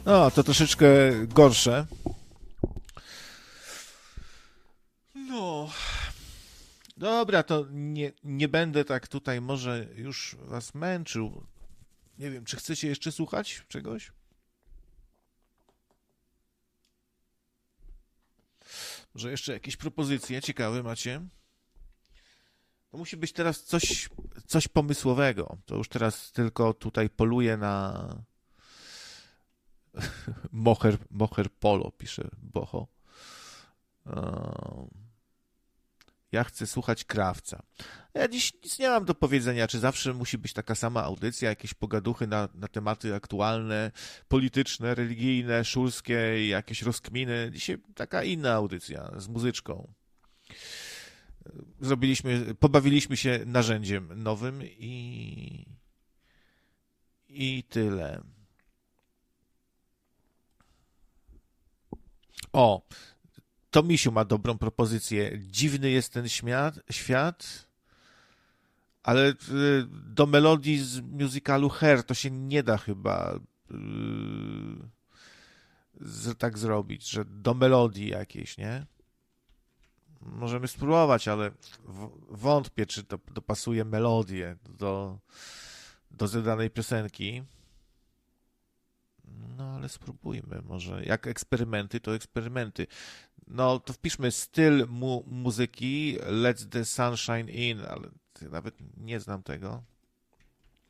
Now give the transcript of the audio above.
No, to troszeczkę gorsze. No, dobra, to nie będę tak tutaj może już was męczył. Nie wiem, czy chcecie jeszcze słuchać czegoś? Może jeszcze jakieś propozycje ciekawe macie? To musi być teraz coś pomysłowego. To już teraz tylko tutaj poluję na Moher Polo, pisze Boho. Ja chcę słuchać Krawca. Ja dziś nic nie mam do powiedzenia, czy zawsze musi być taka sama audycja, jakieś pogaduchy na tematy aktualne, polityczne, religijne, szulskie, jakieś rozkminy. Dzisiaj taka inna audycja z muzyczką. Pobawiliśmy się narzędziem nowym i tyle. O, to Misiu ma dobrą propozycję. Dziwny jest ten świat, ale do melodii z musicalu Hair to się nie da chyba tak zrobić, że do melodii jakiejś, nie? Możemy spróbować, ale wątpię, czy to dopasuje melodię do zadanej piosenki. No ale spróbujmy, może jak eksperymenty, to eksperymenty. No to wpiszmy styl muzyki Let the Sunshine In, ale nawet nie znam tego.